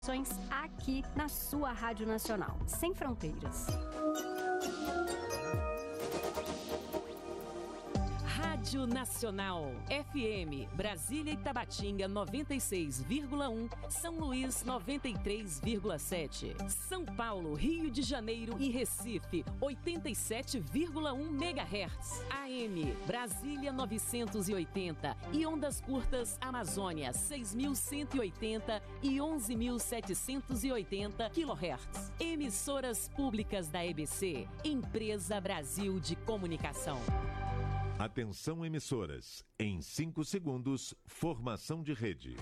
Aqui na sua Rádio Nacional, sem fronteiras. Rádio Nacional, FM, Brasília e Tabatinga 96,1, São Luís 93,7, São Paulo, Rio de Janeiro e Recife 87,1 MHz, AM, Brasília 980 e ondas curtas Amazônia 6.180 e 11.780 kHz. Emissoras públicas da EBC, Empresa Brasil de Comunicação. Atenção emissoras, em 5 segundos, formação de rede.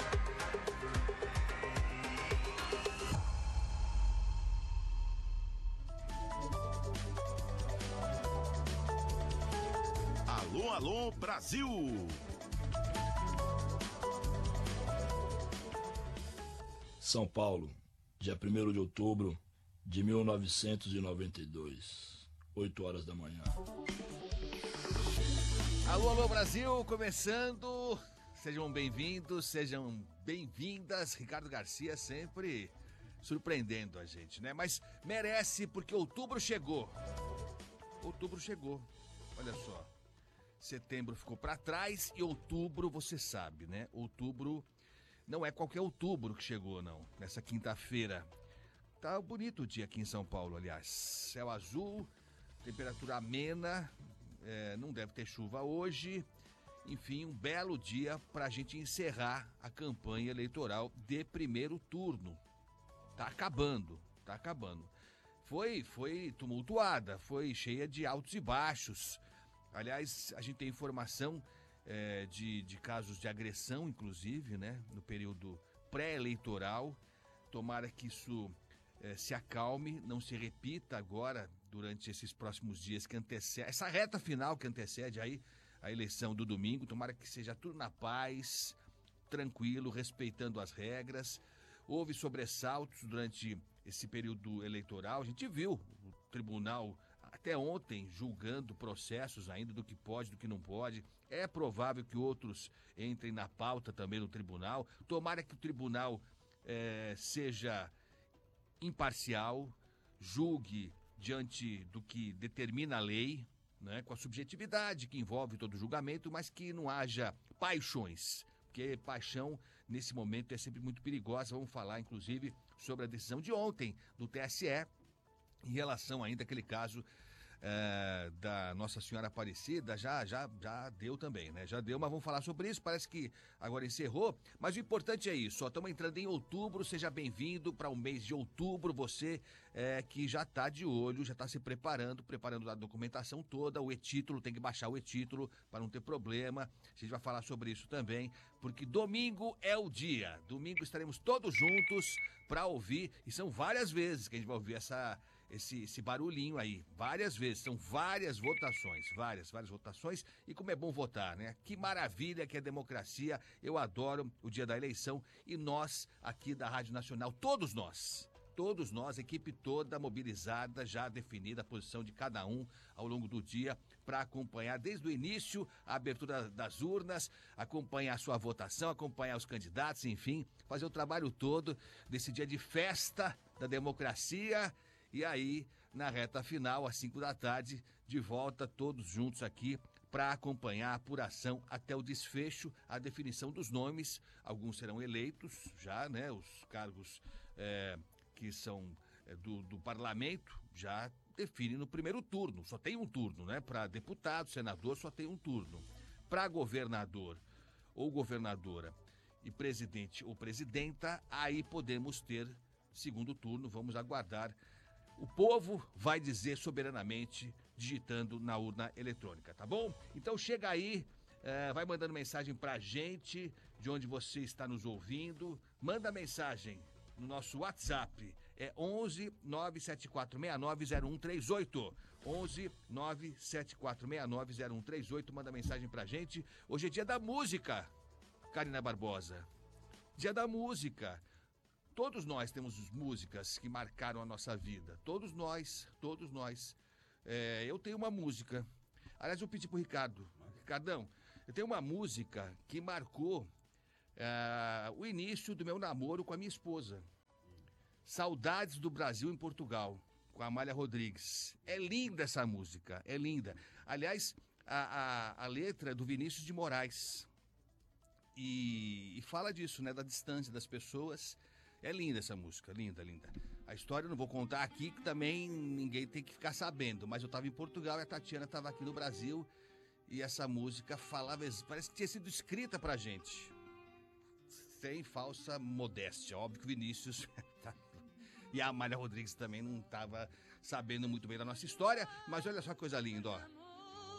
Alô, alô, Brasil! São Paulo, dia 1º de outubro de 1992, 8 horas da manhã. Alô, alô, Brasil, começando. Sejam bem-vindos, sejam bem-vindas. Ricardo Garcia sempre surpreendendo a gente, né? Mas merece, porque outubro chegou. Outubro chegou, olha só. Setembro ficou pra trás e outubro, você sabe, né? Outubro não é qualquer outubro que chegou, não. Nessa quinta-feira. Tá bonito o dia aqui em São Paulo, aliás. Céu azul, temperatura amena. Não deve ter chuva hoje. Enfim, um belo dia para a gente encerrar a campanha eleitoral de primeiro turno. Tá acabando. Foi tumultuada, foi cheia de altos e baixos. Aliás, a gente tem informação de casos de agressão, inclusive, né, no período pré-eleitoral. Tomara que isso se acalme, não se repita agora durante esses próximos dias que antecedem, essa reta final que antecede aí a eleição do domingo. Tomara que seja tudo na paz, tranquilo, respeitando as regras. Houve sobressaltos durante esse período eleitoral. A gente viu o tribunal até ontem julgando processos ainda do que pode, do que não pode. É provável que outros entrem na pauta também no tribunal. Tomara que o tribunal seja imparcial, julgue diante do que determina a lei, né, com a subjetividade que envolve todo julgamento, mas que não haja paixões, porque paixão nesse momento é sempre muito perigosa. Vamos falar, inclusive, sobre a decisão de ontem do TSE em relação ainda àquele caso da Nossa Senhora Aparecida. Já deu também, né? Já deu, mas vamos falar sobre isso. Parece que agora encerrou, mas o importante é isso. Estamos entrando em outubro, seja bem-vindo para o mês de outubro. Você que já está de olho, já está se preparando a documentação toda, o e-título, tem que baixar o e-título para não ter problema. A gente vai falar sobre isso também, porque domingo é o dia. Domingo estaremos todos juntos para ouvir, e são várias vezes que a gente vai ouvir esse barulhinho aí, várias vezes, são várias votações, várias votações, e como é bom votar, né? Que maravilha que é democracia. Eu adoro o dia da eleição, e nós aqui da Rádio Nacional, todos nós, equipe toda mobilizada, já definida a posição de cada um ao longo do dia para acompanhar desde o início a abertura das urnas, acompanhar a sua votação, acompanhar os candidatos, enfim, fazer o trabalho todo desse dia de festa da democracia. E aí, na reta final, às 5 da tarde, de volta todos juntos aqui para acompanhar a apuração até o desfecho, a definição dos nomes. Alguns serão eleitos já, né? Os cargos que são do parlamento já definem no primeiro turno. Só tem um turno, né? Para deputado, senador, só tem um turno. Para governador ou governadora e presidente ou presidenta, aí podemos ter segundo turno. Vamos aguardar. O povo vai dizer soberanamente, digitando na urna eletrônica, tá bom? Então chega aí, vai mandando mensagem pra gente, de onde você está nos ouvindo. Manda mensagem no nosso WhatsApp, é 11 97469 0138. 11 97469 0138, manda mensagem pra gente. Hoje é dia da música, Karina Barbosa. Dia da música. Todos nós temos músicas que marcaram a nossa vida. Todos nós. Eu tenho uma música. Aliás, eu pedi pro Ricardão, eu tenho uma música que marcou o início do meu namoro com a minha esposa. Saudades do Brasil em Portugal, com a Amália Rodrigues. É linda essa música, é linda. Aliás, a letra é do Vinícius de Moraes. E fala disso, né? Da distância das pessoas. É linda essa música, linda, linda. A história eu não vou contar aqui, que também ninguém tem que ficar sabendo. Mas eu estava em Portugal e a Tatiana estava aqui no Brasil. E essa música falava, parece que tinha sido escrita pra gente. Sem falsa modéstia. Óbvio que o Vinícius e a Amália Rodrigues também não estava sabendo muito bem da nossa história. Mas olha só que coisa linda, ó.